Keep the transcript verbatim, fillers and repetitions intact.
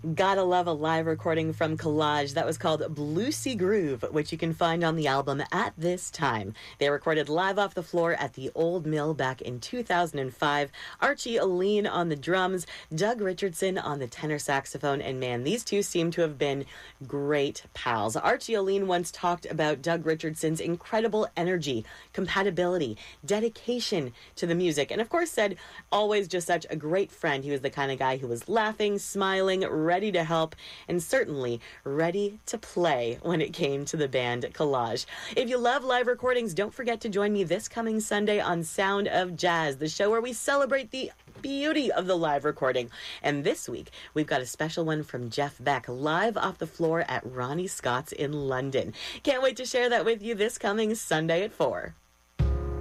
Gotta love a live recording from Collage. That was called Blue Sea Groove, which you can find on the album At This Time. They recorded live off the floor at the Old Mill back in two thousand five. Archie Aline on the drums, Doug Richardson on the tenor saxophone, and man, these two seem to have been great pals. Archie Aline once talked about Doug Richardson's incredible energy, compatibility, dedication to the music, and of course said always just such a great friend. He was the kind of guy who was laughing, smiling, ready to help, and certainly ready to play when it came to the band Collage. If you love live recordings, don't forget to join me this coming Sunday on Sound of Jazz, the show where we celebrate the beauty of the live recording. And this week, we've got a special one from Jeff Beck, live off the floor at Ronnie Scott's in London. Can't wait to share that with you this coming Sunday at four.